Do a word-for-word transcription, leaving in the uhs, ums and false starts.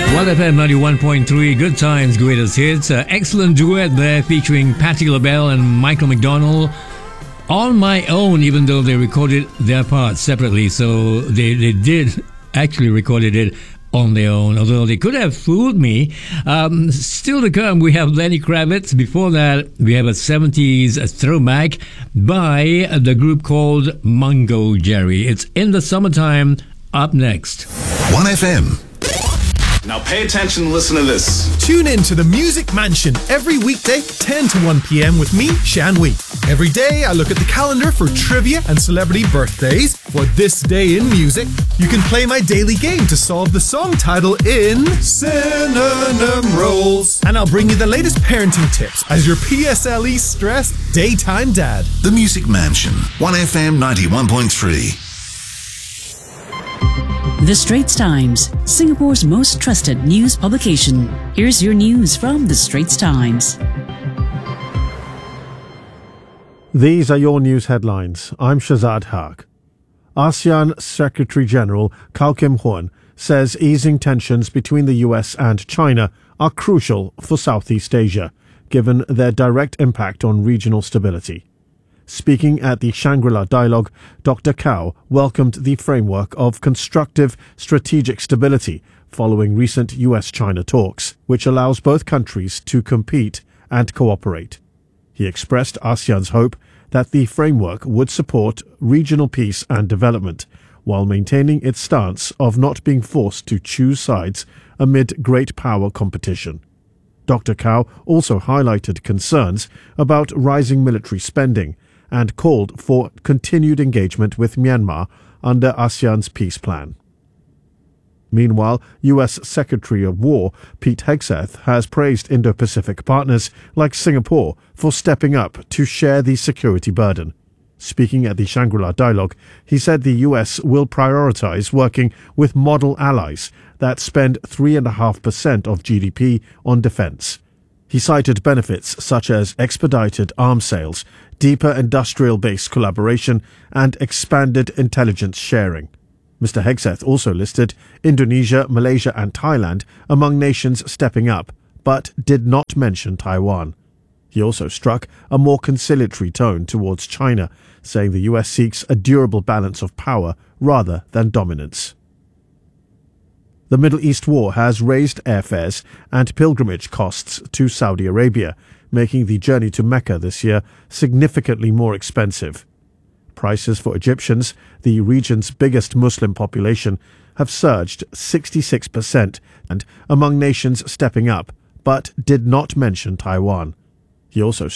one F M ninety-one point three, Good Times, Greatest Hits. Uh, excellent duet there featuring Patti LaBelle and Michael McDonald. On My Own, even though they recorded their parts separately. So they, they did actually recorded it on their own, although they could have fooled me. Um, still to come, we have Lenny Kravitz. Before that, we have a seventies throwback by the group called Mungo Jerry. It's In the Summertime, up next. one F M. Now pay attention and listen to this. Tune in to the Music Mansion every weekday, ten to one p.m. with me, Shan Wee. Every day I look at the calendar for trivia and celebrity birthdays. For this day in music, you can play my daily game to solve the song title in Synonym Rolls. And I'll bring you the latest parenting tips as your P S L E stressed daytime dad. The Music Mansion, one F M ninety-one point three. The Straits Times, Singapore's most trusted news publication. Here's your news from The Straits Times. These are your news headlines. I'm Shazad Haq. ASEAN Secretary-General Kau Kim Hoon says easing tensions between the U S and China are crucial for Southeast Asia, given their direct impact on regional stability. Speaking at the Shangri-La Dialogue, Doctor Kau welcomed the framework of constructive strategic stability following recent U S China talks, which allows both countries to compete and cooperate. He expressed ASEAN's hope that the framework would support regional peace and development, while maintaining its stance of not being forced to choose sides amid great power competition. Doctor Kau also highlighted concerns about rising military spending and called for continued engagement with Myanmar under ASEAN's peace plan. Meanwhile, U S Secretary of War Pete Hegseth has praised Indo-Pacific partners like Singapore for stepping up to share the security burden. Speaking at the Shangri-La Dialogue, he said the U S will prioritize working with model allies that spend three point five percent of G D P on defense. He cited benefits such as expedited arms sales, deeper industrial base collaboration, and expanded intelligence sharing. Mister Hegseth also listed Indonesia, Malaysia, and Thailand among nations stepping up, but did not mention Taiwan. He also struck a more conciliatory tone towards China, saying the U S seeks a durable balance of power rather than dominance. The Middle East war has raised airfares and pilgrimage costs to Saudi Arabia, making the journey to Mecca this year significantly more expensive. Prices for Egyptians, the region's biggest Muslim population, have surged sixty-six percent, and among nations stepping up, but did not mention Taiwan. He also